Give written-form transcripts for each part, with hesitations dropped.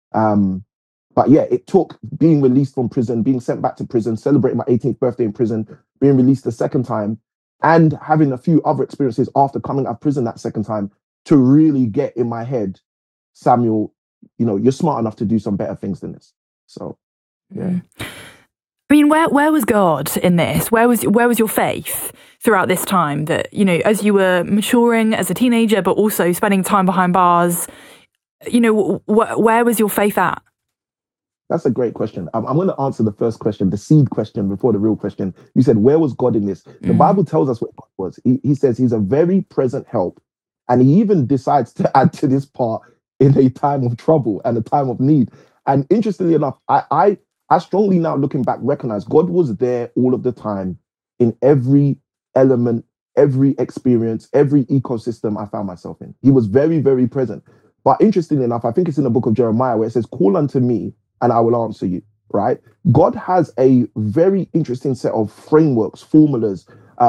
But yeah, it took being released from prison, being sent back to prison, celebrating my 18th birthday in prison, being released the second time, and having a few other experiences after coming out of prison that second time to really get in my head, Samuel, you're smart enough to do some better things than this. So, yeah. I mean, where was God in this? Where was your faith throughout this time that, as you were maturing as a teenager, but also spending time behind bars, where was your faith at? That's a great question. I'm going to answer the first question, the seed question, before the real question. You said, where was God in this? The Bible tells us what God was. He says he's a very present help. And he even decides to add to this part in a time of trouble and a time of need. And interestingly enough, I strongly now looking back recognize God was there all of the time in every element, every experience, every ecosystem I found myself in. He was very, very present. But interestingly enough, I think it's in the book of Jeremiah where it says, call unto me and I will answer you, right? God has a very interesting set of frameworks, formulas,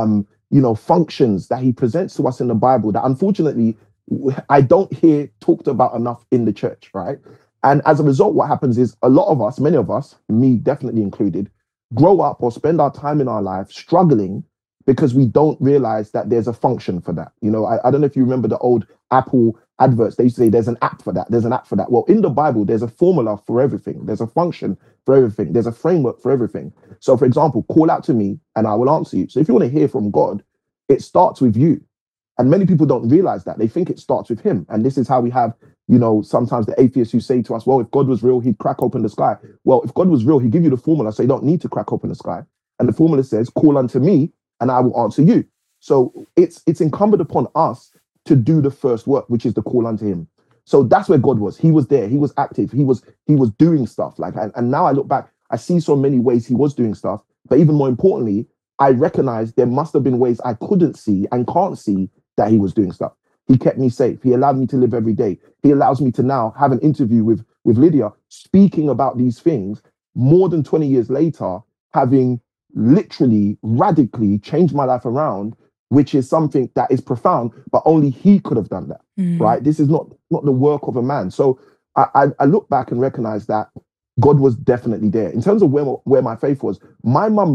functions that he presents to us in the Bible that unfortunately I don't hear talked about enough in the church, right? And as a result, what happens is a lot of us, many of us, me definitely included, grow up or spend our time in our life struggling because we don't realize that there's a function for that. I don't know if you remember the old Apple adverts. They used to say there's an app for that. There's an app for that. Well, in the Bible, there's a formula for everything. There's a function for everything. There's a framework for everything. So, for example, call out to me and I will answer you. So if you want to hear from God, it starts with you. And many people don't realize that. They think it starts with him. And this is how we have, sometimes the atheists who say to us, well, if God was real, he'd crack open the sky. Well, if God was real, he'd give you the formula, so you don't need to crack open the sky. And the formula says, call unto me and I will answer you. So it's incumbent upon us to do the first work, which is to call unto him. So that's where God was. He was there. He was active. He was doing stuff. And now I look back, I see so many ways he was doing stuff. But even more importantly, I recognize there must have been ways I couldn't see and can't see that he was doing stuff. He kept me safe. He allowed me to live every day. He allows me to now have an interview with Lydia speaking about these things more than 20 years later, having literally radically changed my life around, which is something that is profound, but only he could have done that, right? This is not the work of a man. So I look back and recognize that God was definitely there. In terms of where my faith was, my mum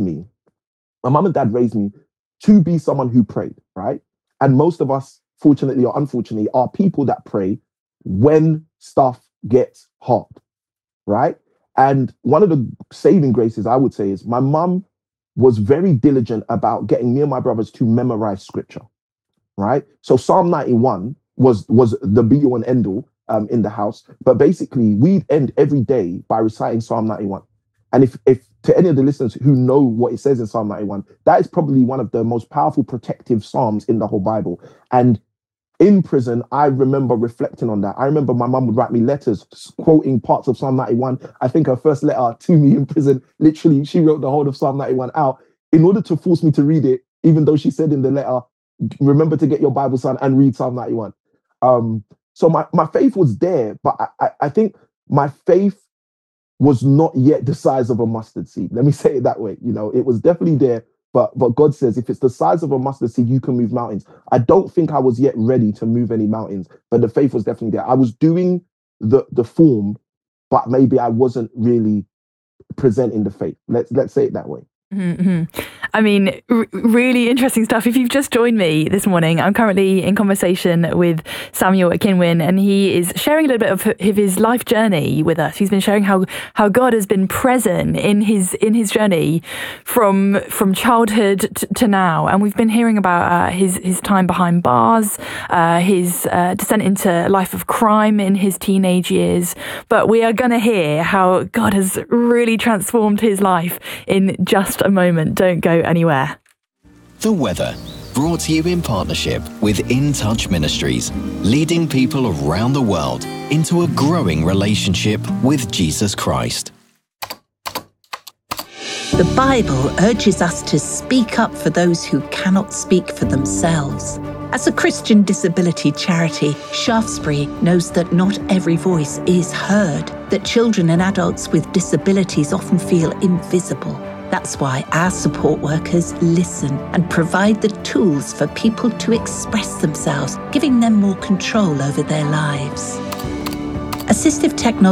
and dad raised me to be someone who prayed, right? And most of us, fortunately or unfortunately, are people that pray when stuff gets hard, right? And one of the saving graces I would say is my mum was very diligent about getting me and my brothers to memorize scripture, right? So Psalm 91 was the be all and end all in the house. But basically, we'd end every day by reciting Psalm 91. And if to any of the listeners who know what it says in Psalm 91, that is probably one of the most powerful protective psalms in the whole Bible. And in prison, I remember reflecting on that. I remember my mum would write me letters quoting parts of Psalm 91. I think her first letter to me in prison, literally, she wrote the whole of Psalm 91 out in order to force me to read it, even though she said in the letter, remember to get your Bible, son, and read Psalm 91. So my faith was there, but I think my faith was not yet the size of a mustard seed. Let me say it that way. It was definitely there, but God says, if it's the size of a mustard seed, you can move mountains. I don't think I was yet ready to move any mountains, but the faith was definitely there. I was doing the form, but maybe I wasn't really presenting the faith. Let's say it that way. Mm-hmm. I mean, really interesting stuff. If you've just joined me this morning, I'm currently in conversation with Samuel Akinwin, and he is sharing a little bit of his life journey with us. He's been sharing how God has been present in his journey from childhood to now, and we've been hearing about his time behind bars, his descent into a life of crime in his teenage years. But we are going to hear how God has really transformed his life in just a moment. Don't go anywhere. The weather, brought to you in partnership with In Touch Ministries, leading people around the world into a growing relationship with Jesus Christ. The Bible urges us to speak up for those who cannot speak for themselves. As a Christian disability charity, Shaftesbury knows that not every voice is heard, that children and adults with disabilities often feel invisible. That's why our support workers listen and provide the tools for people to express themselves, giving them more control over their lives. Assistive technology